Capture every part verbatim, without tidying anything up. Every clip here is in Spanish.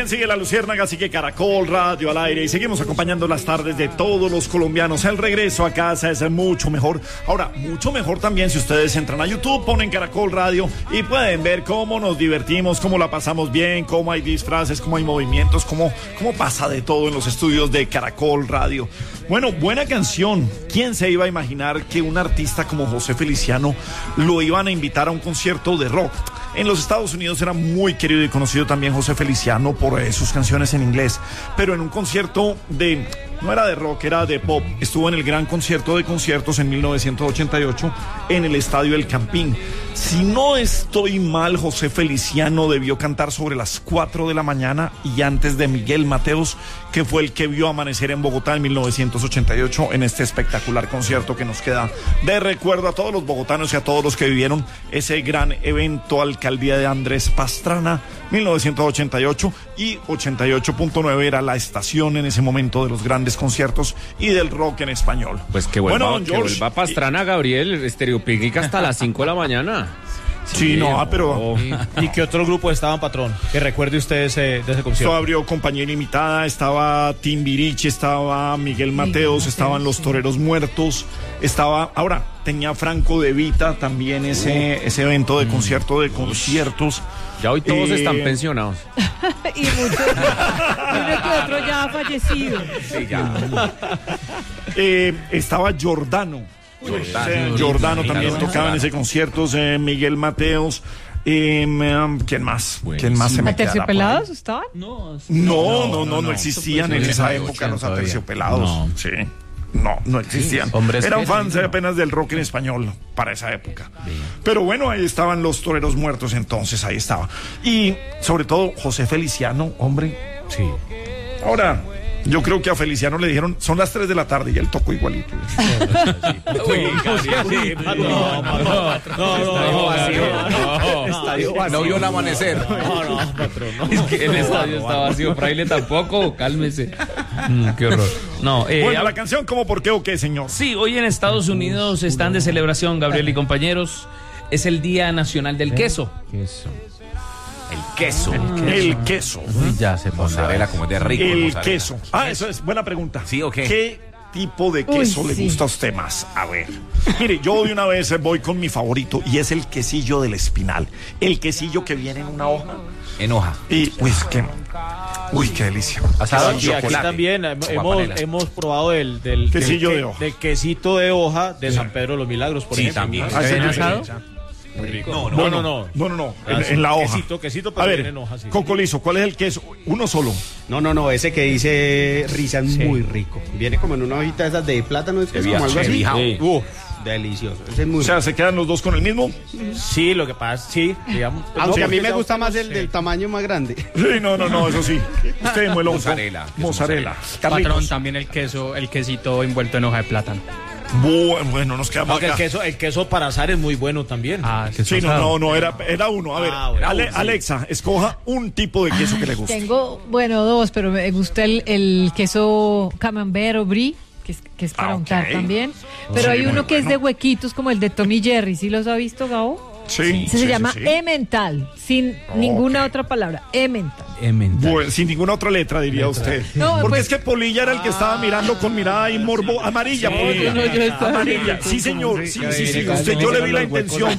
bien, sigue la Luciérnaga, sigue Caracol Radio al aire y seguimos acompañando las tardes de todos los colombianos. El regreso a casa es mucho mejor. Ahora, mucho mejor también si ustedes entran a YouTube, ponen Caracol Radio y pueden ver cómo nos divertimos, cómo la pasamos bien, cómo hay disfraces, cómo hay movimientos, cómo, cómo pasa de todo en los estudios de Caracol Radio. Bueno, buena canción. ¿Quién se iba a imaginar que un artista como José Feliciano lo iban a invitar a un concierto de rock? En los Estados Unidos era muy querido y conocido también José Feliciano por eh, sus canciones en inglés, pero en un concierto de, no era de rock, era de pop. Estuvo en el gran concierto de conciertos en mil novecientos ochenta y ocho en el Estadio El Campín. Si no estoy mal, José Feliciano debió cantar sobre las cuatro de la mañana y antes de Miguel Mateos, que fue el que vio amanecer en Bogotá en mil novecientos ochenta y ocho en este espectacular concierto que nos queda de recuerdo a todos los bogotanos y a todos los que vivieron ese gran evento. Alcaldía de Andrés Pastrana, mil novecientos ochenta y ocho, y ochenta y ocho punto nueve era la estación en ese momento de los grandes conciertos y del rock en español. Pues que vuelva, bueno, que vuelva Pastrana, Gabriel, Estéreo Picnic hasta las cinco de la mañana. Sí, sí, no, pero... ¿Y, ¿Y qué otro grupo estaban, patrón? Que recuerde usted ese, de ese concierto. Abrió Compañía Ilimitada, estaba Timbiriche, estaba Miguel Mateos, estaban Los Toreros Muertos, estaba... Ahora, tenía Franco De Vita también ese, ese evento de concierto de conciertos. Ya hoy todos eh... están pensionados. Y muchos, uno que otro ya ha fallecido. Sí, ya. eh, estaba Giordano. Giordano, Giordano también tocaba en ese concierto, eh, Miguel Mateos, eh, ¿quién más? Buenísimo. ¿Quién más se me queda? ¿Aterciopelados estaban? No, no, no, no, no existían en esa época los Aterciopelados. No. Sí. No, no existían. Sí, eran fans apenas del rock en español para esa época. Bien. Pero bueno, ahí estaban Los Toreros Muertos, entonces ahí estaba. Y sobre todo José Feliciano, hombre. Sí. Ahora, yo creo que a Feliciano le dijeron, son las tres de la tarde y él tocó igualito. No vio el amanecer. No, no, patrón. No. Es que el estadio está vacío, Fraile tampoco, cálmese. Mm, qué horror. No, eh, bueno, la canción, ¿cómo, por qué o qué, señor? Sí, hoy en Estados Unidos están de celebración, Gabriel y compañeros. Es el Día Nacional del Queso. Queso. El queso. El queso. El queso. Uy, ya se mozzarella como de rico. El mozzarella. queso. Ah, eso es buena pregunta. Sí, ok. ¿Qué tipo de queso Uy, le sí. gusta a usted más? A ver. Mire, yo de una vez voy con mi favorito y es el quesillo del Espinal. El quesillo que viene en una hoja. En hoja. Y, uy, es que... Uy, qué delicia. Asado, aquí, aquí también hemos, hemos probado del, del quesillo del, de hoja. Del quesito de hoja de San Pedro de los Milagros, por sí, ejemplo. También. ¿Ah, ¿En asado? Muy rico. No, no, no, no, no, no, no. En, en la hoja. Quesito, quesito, pero a ver, en hoja, sí. Cocolizo, ¿cuál es el queso? Uno solo. No, no, no, ese que dice Risa es sí. muy rico. Viene como en una hojita de esas de plátano, es como algo así. Sí. Uf, delicioso. Ese es muy o sea, rico. ¿se quedan los dos con el mismo? Sí, lo que pasa, sí, digamos. Aunque no, a mí me gusta más el sí. del tamaño más grande. Sí, no, no, no, eso sí. Usted muelón. Mozzarella. Mozzarella. Patrón, también el queso, el quesito envuelto en hoja de plátano. Bueno, bueno, nos quedamos acá. El queso, el queso para asar es muy bueno también. Ah, sí, no, no, no, era, era uno. A ver, ah, bueno, Ale, sí. Alexa, escoja un tipo de queso Ay, que le guste. Tengo, bueno, dos, pero me gusta el, el queso camembert o brie, que es, que es para ah, untar okay. también. Pero sí, hay uno que bueno. es de huequitos, como el de Tommy Jerry. ¿Sí los ha visto, Gabo? Sí. Se sí, llama sí, sí. Emmental, sin okay. ninguna otra palabra. Emmental. Emmental. Bueno, sin ninguna otra letra, diría letra. usted. No, Porque pues, es que Polilla era el que estaba mirando con mirada y morbo amarilla. Sí, Polilla. No, yo estaba amarilla. Sí, señor. Sí, sí, sí. Usted, yo le vi la intención.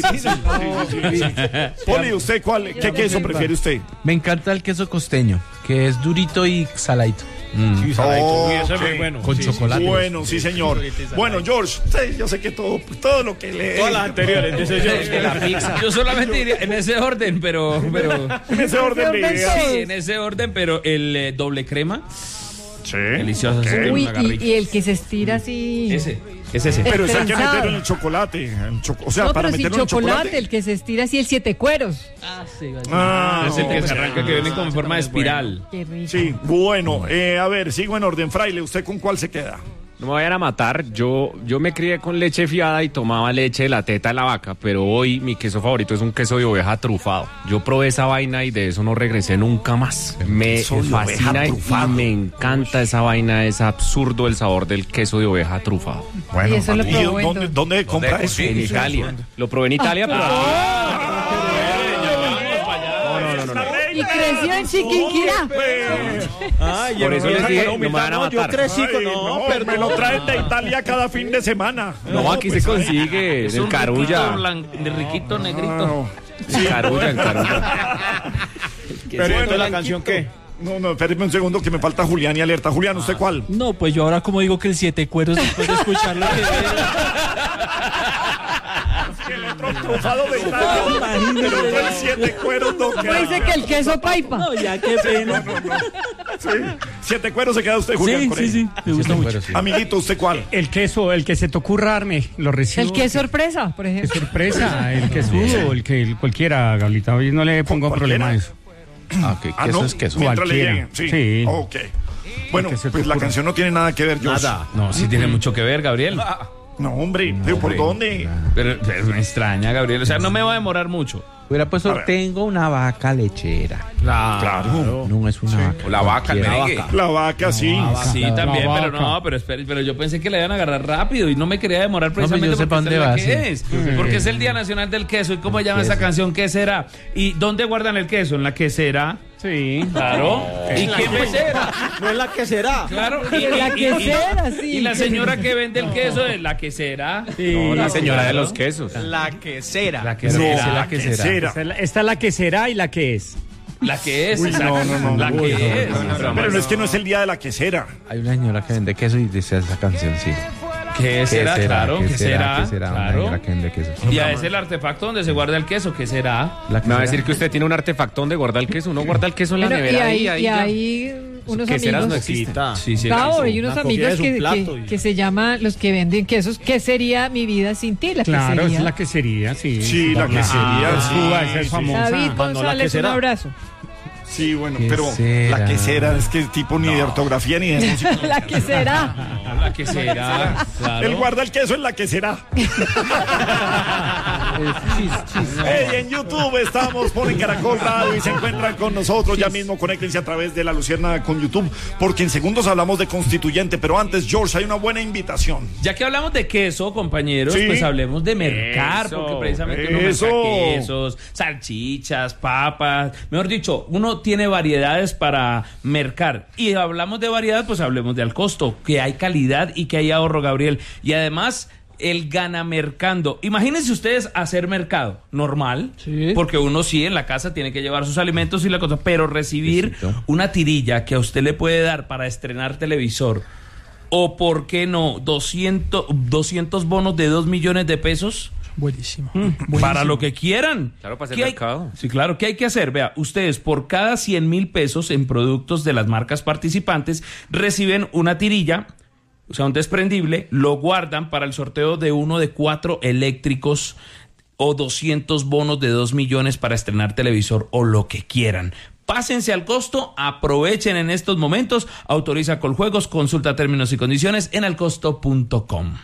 Poli, ¿usted cuál? ¿Qué queso prefiere usted? Me encanta el queso costeño, que es durito y saladito. Mm. Sí, saladito. Oh, eso okay. es muy bueno. Con sí, chocolate. Sí, bueno, sí, señor. Bueno, George, sí, yo sé que todo, todo lo que le... Todas las anteriores, dice George. La pizza. Yo solamente diría en ese orden, pero... pero en ese orden, de sí, en ese orden, pero el eh, doble crema. Sí. Delicioso. Okay. Uy, y, y el que se estira así... Ese. Es ese. Pero eso hay que meterlo en el chocolate. En cho o sea, no, para pero sin meterlo chocolate, en chocolate, el que se estira así, el siete cueros. Ah, sí. Ah, es el que no, se arranca, que viene como en forma de espiral. Qué rico. Sí, bueno, eh, a ver, sigo en orden. Fraile, ¿usted con cuál se queda? No me vayan a matar, yo, yo me crié con leche fiada y tomaba leche de la teta de la vaca, pero hoy mi queso favorito es un queso de oveja trufado. Yo probé esa vaina y de eso no regresé nunca más. Me fascina y me encanta esa vaina, es absurdo el sabor del queso de oveja trufado. Bueno, y eso lo probó, ¿y dónde, dónde compra ¿Dónde? eso? En Italia. Lo probé en Italia, pero... Ah, no, no, no, no. Y creció en Chiquinquirá. Ay, Por eso les dije, no me van a no, yo matar. crecí con... Ay, No, no, perdón. me lo traen de Italia cada fin de semana. No, aquí se consigue, Es en un Carulla. riquito blan- de riquito negrito. En Carulla, en Carulla. Pero entonces la canción, ¿qué? No, no, espéreme un segundo que me falta Julián y alerta. Julián, ¿usted cuál? No, pues yo ahora como digo que el siete cueros después de escuchar lo que El otro trufado de Italia. El otro el siete cueros no ¿Cómo dice que el queso paipa? No, ya qué pena. Sí. Siete cueros se queda usted, Julián. Sí, con sí, él. sí, me gusta mucho. Amiguito, ¿usted cuál? El queso, el que se te ocurra darme, lo recibo. El que es sorpresa, por Qué ejemplo. sorpresa, el quesudo, el que el cualquiera, Gablita. Hoy no le pongo ¿Cualquiera? problema a eso. Ah, ok, Ah, queso no, es queso. mientras le Cualquiera. lleguen. Sí. Sí. Ok. Bueno, que se te pues la ocurra. canción no tiene nada que ver, Josh. Nada. No, sí tiene mucho que ver, Gabriel. No, hombre, ¿pero por dónde? Pero, pero me extraña, Gabriel. O sea, no me va a demorar mucho. Hubiera A puesto, ver. tengo una vaca lechera. Claro. No es una vaca. O la vaca, el cualquiera. merengue. La vaca, sí. Sí, la también, pero vaca. no, pero espere, pero yo pensé que la iban a agarrar rápido y no me quería demorar pero precisamente yo sé porque pa' esta dónde es la va, que sí. es. Porque es el Día Nacional del Queso. ¿Y cómo se llama esa canción? ¿Qué será? ¿Y dónde guardan el queso? ¿En la quesera? Sí. Claro. ¿Y qué mesera? No es la que será. Claro. Y, En la y- y- quesera, sí. Y la señora que vende el queso es la quesera. No, la señora de claro. los quesos. La quesera. La No, quesera. la la que que será. será. Esta es la- esta es la que será y la que es. La que es. Uy, exacto. no, no, no. La Uy, que no, es. no, no, no. Pero no es que no es el día de la quesera. Hay una señora que vende queso y dice esa canción, sí. ¿Qué será? Claro, ¿Qué ¿qué será? ¿Qué será? Una Claro. señora que vende queso. Y a es el artefacto donde se guarda el queso. ¿Qué será? La que Me va a será. decir que usted tiene un artefacto donde guarda el queso. Uno guarda el queso en la Bueno, y nevera ahí, ahí, ahí y ya. ahí unos Queseras no amigos. existen. Sí, sí. Gabo, hay unos Una amigos cogida es un que, plato que, y- que se llaman los que venden quesos. ¿Qué sería mi vida sin ti? La Claro, quesería. es la quesería, sí. Sí, la quesería, Ah, sí, Cuba, esa es sí. famosa. David Ah, no, la González, un quesera. abrazo. Sí, bueno, ¿Qué pero será? la quesera es que tipo ni de ortografía ni de música. La que será. No, la que será. Claro. Él guarda el queso en la quesera. Hey, en YouTube estamos, ponen Caracol Radio y se encuentran con nosotros. Ya mismo conéctense a través de La Lucierna con YouTube, porque en segundos hablamos de constituyente. Pero antes, George, hay una buena invitación. Ya que hablamos de queso, compañeros, Sí. pues hablemos de mercar, Eso, porque precisamente uno eso. merca quesos, salchichas, papas, mejor dicho, uno tiene variedades para mercar. Y hablamos de variedad, pues hablemos de al costo, que hay calidad y que hay ahorro, Gabriel. Y además, el gana mercando. Imagínense ustedes hacer mercado normal, Sí. porque uno sí en la casa tiene que llevar sus alimentos y la cosa, pero recibir Besito. una tirilla que a usted le puede dar para estrenar televisor, o por qué no, doscientos, doscientos bonos de dos millones de pesos. Buenísimo. Para lo que quieran. Claro, para hacer ¿Qué hay- mercado. Sí, claro. ¿Qué hay que hacer? Vea, ustedes por cada cien mil pesos en productos de las marcas participantes reciben una tirilla, o sea, un desprendible, lo guardan para el sorteo de uno de cuatro eléctricos o doscientos bonos de dos millones para estrenar televisor o lo que quieran. Pásense al costo, aprovechen en estos momentos, autoriza Coljuegos, consulta términos y condiciones en alcosto punto com.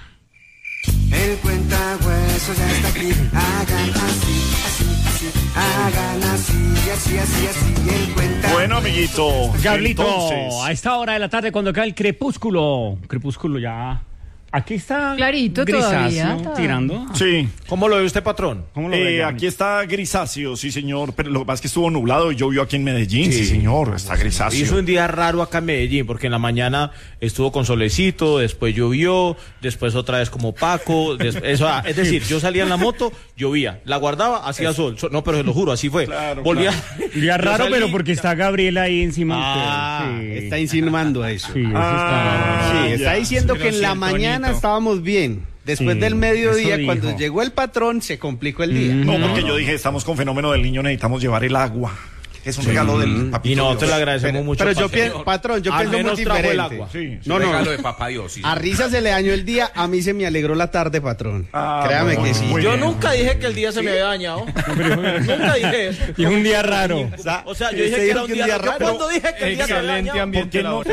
El cuentahuesos ya está aquí. Hagan así, así, así. Hagan así, así, así, así. El cuentahuesos. Bueno, amiguito. Gablito, entonces, a esta hora de la tarde cuando cae el crepúsculo. Crepúsculo ya. Aquí está Clarito grisáceo, todavía. tirando. Sí. ¿Cómo lo ve usted, patrón? ¿Cómo lo ve, Eh, Gaby? aquí está grisáceo, sí, señor. Pero lo que pasa es que estuvo nublado y llovió aquí en Medellín. Sí, señor. Está grisáceo. Hizo un día raro acá en Medellín, porque en la mañana estuvo con solecito, después llovió, después otra vez como Paco. des- eso, ah, es decir, yo salía en la moto, llovía, la guardaba, hacía sol. So- No, pero se lo juro, así fue. Claro, Volvía. Día yo raro, salí- pero porque está Gabriela ahí encima de Ah, usted. Sí. está insinuando eso. Sí, eso Ah, Sí, está ya. diciendo Pero que en la sí, mañana Tonito. estábamos bien. Después Sí, del mediodía, eso cuando dijo. llegó el patrón, se complicó el día. No, porque yo dije, estamos con fenómeno del niño, necesitamos llevar el agua. Es un regalo del papito Y nosotros Dios. le agradecemos Pero, mucho. pero yo al pienso, patrón, yo Al pienso muy menos trajo el diferente. agua. Sí, sí. No, no, Regalo de papá Dios. Sí, a Risa se le dañó el día, a mí se me alegró la tarde, patrón. Ah, Créame bueno, que sí. muy Yo bien. nunca dije que el día se me había dañado. Nunca dije eso. Y es un día raro. O sea, yo Usted dije que dijo era un que un día, día raro. raro. ¿Cuándo dije que el día se había dañado? ¿Por qué no?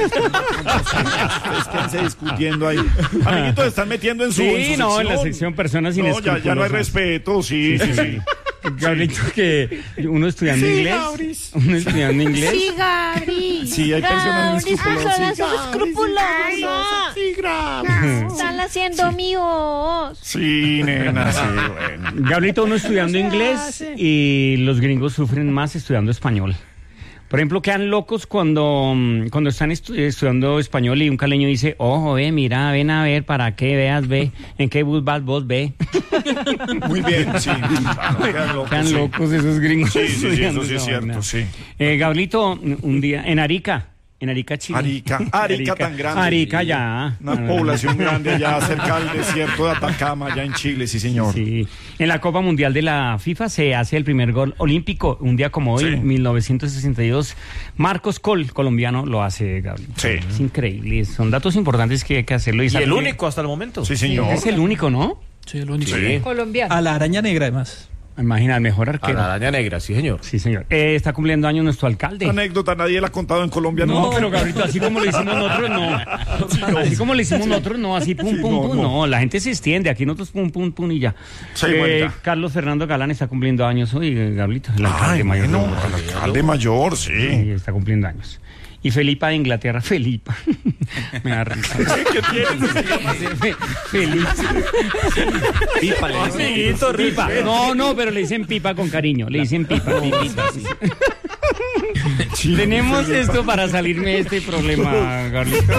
Ustedes quédense discutiendo ahí. Amiguitos, están metiendo en su, en Sí, su no, en la sección. sección personas No, ya, ya no hay inescrupulosas. respeto, sí, sí, sí. Gabrito, que uno estudiando Sí, inglés. Gabris. Uno estudiando inglés. Sí, Gabri. Sí, hay personas Gabri, inescrupulosas. personas escrupulosas. Sí, Gabris. Están haciendo míos. Sí, nena, sí, bueno. Gabrito, uno estudiando inglés y los gringos sufren más estudiando español. Por ejemplo, quedan locos cuando, mm, cuando están estu- estudiando español y un caleño dice, ojo, ve, mira, ven a ver, para que veas, ve, en qué bus vas vos, ve. Muy bien, sí. Claro, quedan locos, Quedan sí. locos esos gringos. Sí, sí, sí, estudiando eso sí es esa cierto, vaina. sí. Eh, Gablito, un día, en Arica, en Arica, Chile. Arica, Arica tan grande. Arica ya. Una población grande allá cerca del desierto de Atacama, allá en Chile, sí señor. Sí. En la Copa Mundial de la FIFA se hace el primer gol olímpico, un día como hoy, Sí. mil novecientos sesenta y dos. Marcos Col, colombiano, lo hace, Gabriel. Sí. Es increíble, son datos importantes que hay que hacerlo. Y el saber que- único hasta el momento. Sí señor. Es el único, ¿no? Sí, el único. Sí. Colombiano. A la araña negra, además. Imagina, el mejor A arquero. la araña negra, sí, señor. Sí, señor. Eh, está cumpliendo años nuestro alcalde. Anécdota, nadie la ha contado en Colombia, No, ¿no? pero Gabrielito, así como lo hicimos nosotros, no. Así como lo hicimos nosotros, no, así pum, Sí, pum, no, pum, no. no. La gente se extiende, aquí nosotros pum, pum, pum y ya. Sí, Eh, marica. Carlos Fernando Galán está cumpliendo años hoy, Gabrielito, el alcalde Ay, mayor. bueno, de Bogotá. el alcalde mayor, sí. Sí, está cumpliendo años. Y Felipa de Inglaterra, Felipa. Me da risa. ¿Qué tienes? Fe- Felipa. Pipa, le dicen. Pipa. No, no, pero le dicen pipa con cariño. Le dicen pipa. Pipita, sí. Sí, Tenemos Felipa. esto para salirme de este problema, Carlito.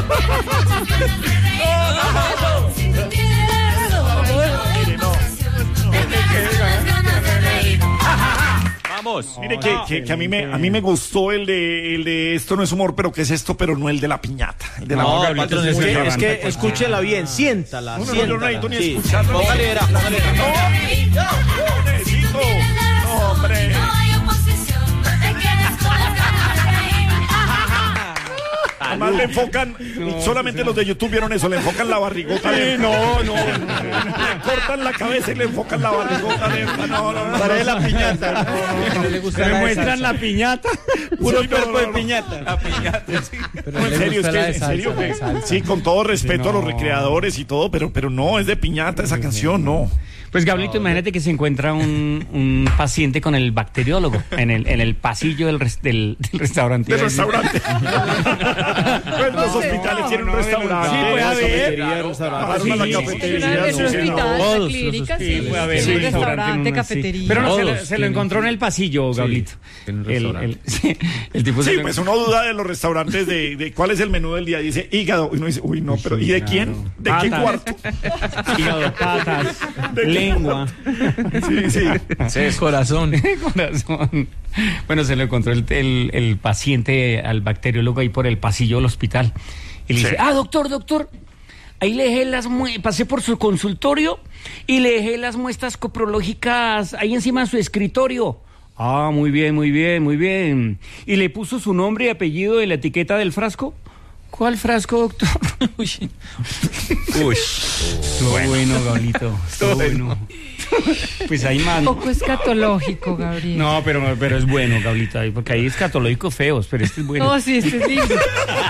Vamos. Mire que, que, que a mí me a mí me gustó el de el de esto no es humor, pero que es esto, pero no el de la piñata. El de la No, Gabriel, patrón, ese es muy que, es grande. que escúchela bien, siéntala, No, no, no, siéntala. yo no necesito ni Sí. escucharla. Póngale, verá, póngale. No, necesito. No, hombre. Además le enfocan, solamente los de YouTube vieron eso, le enfocan la barrigota de no, no, le cortan la cabeza y le enfocan la barrigota de no, no, no. Paré la piñata. Me muestran la piñata. Puro Sí, no, cuerpo no, de no. piñata. La piñata, sí. No, en serio, es que, en serio, que- sí, con todo respeto a los recreadores y todo, pero, pero no, es de piñata esa canción, no. Pues Gablito, imagínate que se encuentra un, un paciente con el bacteriólogo en el, en el pasillo del, res- del, del restaurante. Del restaurante. Pues los hospitales tienen un restaurante. Sí, puede haber. Cafetería, restaurante. Bajaron a la Sí, cafetería. En un sí, hospital, no. en Todos la los clínica, sí. hospitales. Puede haber Sí, un restaurante, en una- sí. cafetería. Pero no, se, lo- Todos se lo tienen- encontró en el pasillo, Gablito. en un El, restaurante. el, sí, el tipo se Sí, lo- pues uno duda de los restaurantes de, de cuál es el menú del día. Dice hígado. Y uno dice, uy, no, pero ¿y de quién? ¿De qué Patas. cuarto? hígado, patas, lengua. Sí, sí. Corazón. Corazón. Bueno, se lo encontró el, el- el paciente al bacteriólogo ahí por el pasillo del hospital. Y le Sí. dice, ah, doctor, doctor, ahí le dejé las mue- pasé por su consultorio y le dejé las muestras coprológicas ahí encima de su escritorio. Ah, muy bien, muy bien, muy bien. ¿Y le puso su nombre y apellido en la etiqueta del frasco? ¿Cuál frasco, doctor? Uy. Uy. Estuvo bueno, Gablito. Estuvo bueno. Pues ahí más. ¿no? Poco escatológico, Gabriel. No, pero, pero es bueno, Gablita, porque hay escatológicos feos, pero este es bueno. No, sí, este es lindo.